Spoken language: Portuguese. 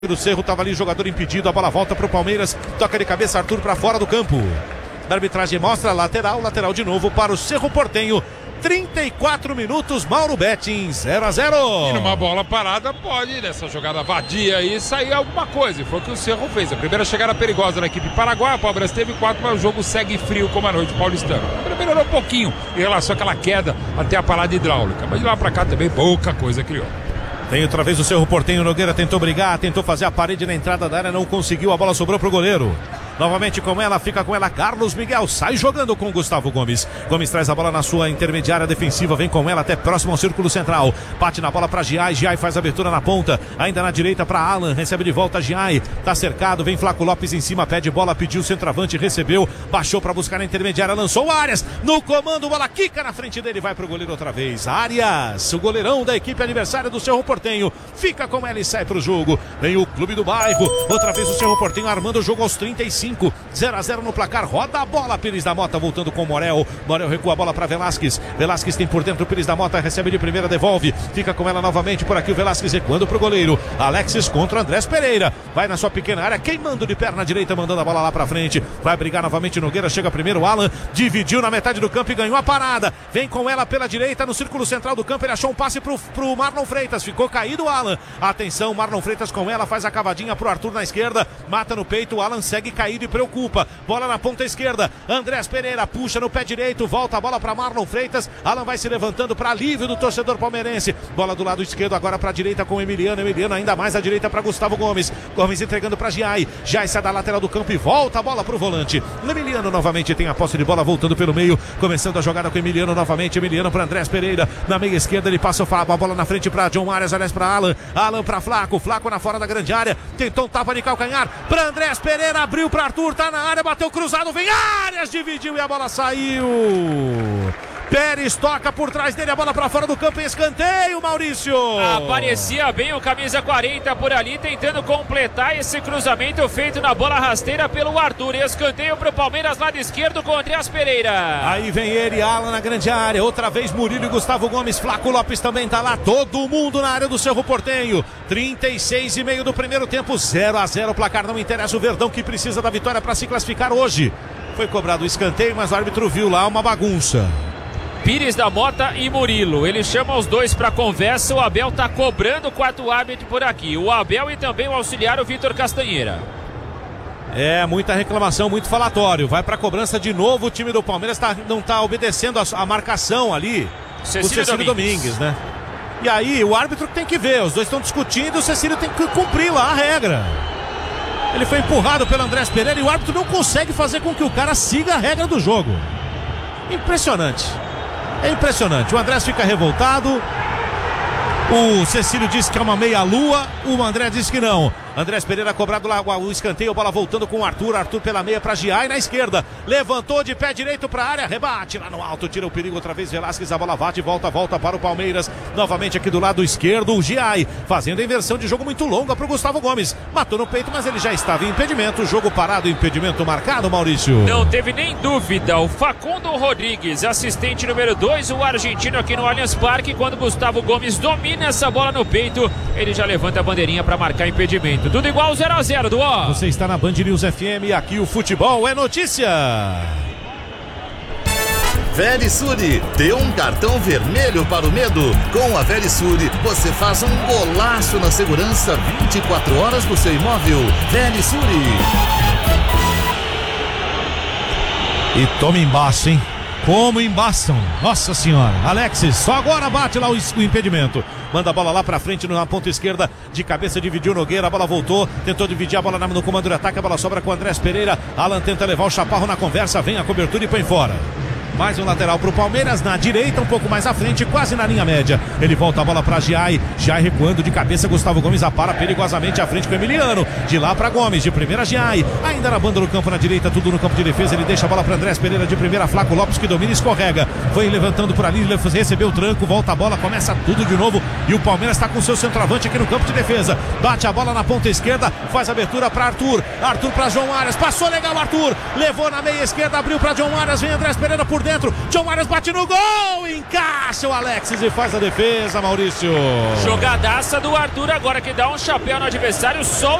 do Cerro, tava ali, jogador impedido, a bola volta pro Palmeiras, toca de cabeça Arthur para fora do campo. A arbitragem mostra lateral de novo para o Cerro Porteño. 34 minutos, Mauro Betting, 0-0. E numa bola parada pode, nessa jogada vadia aí, sair alguma coisa. E foi o que o Cerro fez. A primeira chegada perigosa da equipe paraguaia, a Palmeiras teve 4, mas o jogo segue frio como a noite paulistana. Melhorou um pouquinho em relação àquela queda até a parada hidráulica. Mas de lá pra cá também pouca coisa criou. Tem outra vez o Cerro Porteño, Nogueira tentou brigar, tentou fazer a parede na entrada da área, não conseguiu, a bola sobrou pro goleiro. Novamente com ela, fica com ela Carlos Miguel, sai jogando com Gustavo Gomes. Gomes traz a bola na sua intermediária defensiva, vem com ela até próximo ao círculo central. Bate na bola para Giai, Giai faz a abertura na ponta, ainda na direita para Alan, recebe de volta Giai, tá cercado, vem Flaco Lopes em cima, pede bola, pediu o centroavante, recebeu, baixou para buscar na intermediária, lançou Arias, no comando, bola quica na frente dele, vai pro goleiro outra vez. Arias, o goleirão da equipe aniversária do Cerro Porteño, fica com ela e sai pro jogo. Vem o Clube do Bairro, outra vez o Cerro Porteño armando o jogo aos 35. 0-0 no placar, roda a bola, Pires da Mota voltando com o Morel recua a bola para Velasquez, Velasquez tem por dentro, Pires da Mota recebe de primeira, devolve, fica com ela novamente por aqui o Velasquez recuando pro goleiro, Alexis contra Andrés Pereira, vai na sua pequena área, queimando de perna direita, mandando a bola lá pra frente, vai brigar novamente Nogueira, chega primeiro Alan, dividiu na metade do campo e ganhou a parada, vem com ela pela direita no círculo central do campo, ele achou um passe pro Marlon Freitas, ficou caído o Alan, atenção, Marlon Freitas com ela, faz a cavadinha pro Arthur na esquerda, mata no peito, o Alan segue caído e preocupa, bola na ponta esquerda, Andrés Pereira puxa no pé direito, volta a bola para Marlon Freitas, Alan vai se levantando para alívio do torcedor palmeirense, bola do lado esquerdo agora para a direita com Emiliano ainda mais à direita para Gustavo Gomes, Gomes entregando para Giai, Giai sai da lateral do campo e volta a bola para o volante, Emiliano novamente tem a posse de bola voltando pelo meio, começando a jogada com Emiliano novamente, Emiliano para Andrés Pereira, na meia esquerda ele passa a bola na frente para John Arias, aliás para Alan para Flaco na fora da grande área, tentou um tapa de calcanhar para Andrés Pereira, abriu para Arthur, tá na área, bateu cruzado, vem Arias, dividiu e a bola saiu. Pérez toca por trás dele, a bola para fora do campo em escanteio, Maurício. Aparecia bem o camisa 40 por ali, tentando completar esse cruzamento feito na bola rasteira pelo Arthur. Escanteio para o Palmeiras, lado esquerdo com Andrés Pereira. Aí vem ele, Alan na grande área, outra vez Murilo e Gustavo Gomes, Flaco Lopes também tá lá, todo mundo na área do Cerro Porteño. 36,5 do primeiro tempo, 0-0, placar não interessa, o Verdão que precisa da vitória para se classificar hoje. Foi cobrado o escanteio, mas o árbitro viu lá uma bagunça. Pires da Mota e Murilo, ele chama os dois para conversa, o Abel tá cobrando o quarto árbitro por aqui, o Abel e também o auxiliar, o Vitor Castanheira. É, muita reclamação, muito falatório, vai para cobrança de novo, o time do Palmeiras não tá obedecendo a marcação ali, o Cecílio Domingues, né? E aí o árbitro tem que ver, os dois estão discutindo, o Cecílio tem que cumprir lá a regra. Ele foi empurrado pelo Andrés Pereira e o árbitro não consegue fazer com que o cara siga a regra do jogo. Impressionante. É impressionante. O Andrés fica revoltado. O Cecílio disse que é uma meia-lua. O André disse que não. Andrés Pereira cobrado lá o escanteio, bola voltando com o Arthur pela meia para Giai na esquerda, levantou de pé direito para a área, rebate lá no alto, tira o perigo outra vez, Velasquez, a bola bate, volta para o Palmeiras, novamente aqui do lado esquerdo, o Giai, fazendo a inversão de jogo muito longa para o Gustavo Gomes, matou no peito, mas ele já estava em impedimento, jogo parado, impedimento marcado, Maurício. Não teve nem dúvida, o Facundo Rodrigues, assistente número 2, o argentino aqui no Allianz Parque, quando Gustavo Gomes domina essa bola no peito, ele já levanta a bandeirinha para marcar impedimento. Tudo igual 0-0, Duó. Você está na Band News FM, aqui o futebol é notícia. Verisure, dê um cartão vermelho para o medo. Com a Verisure, você faz um golaço na segurança 24 horas do seu imóvel. Verisure. E toma embaixo, hein? Como embaçam, nossa senhora. Alexis, só agora bate lá o impedimento. Manda a bola lá pra frente na ponta esquerda, de cabeça dividiu Nogueira, a bola voltou, tentou dividir a bola no comando de ataque, a bola sobra com o Andrés Pereira, Alan tenta levar o Chaparro na conversa, vem a cobertura e põe fora. Mais um lateral pro Palmeiras, na direita, um pouco mais à frente, quase na linha média. Ele volta a bola pra Giai, Giai recuando de cabeça, Gustavo Gomes apara perigosamente à frente com o Emiliano. De lá pra Gomes, de primeira Giai, ainda na banda do campo na direita, tudo no campo de defesa, ele deixa a bola pra Andrés Pereira de primeira, Flaco Lopes que domina e escorrega. Foi levantando por ali, recebeu o tranco, volta a bola, começa tudo de novo e o Palmeiras tá com seu centroavante aqui no campo de defesa. Bate a bola na ponta esquerda, faz a abertura pra Arthur pra João Arias, passou legal Arthur, levou na meia esquerda, abriu pra João Arias, vem Andrés Pereira por por dentro. John Arias bate no gol. Encaixa o Alexis e faz a defesa, Maurício. Jogadaça do Arthur agora que dá um chapéu no adversário. Só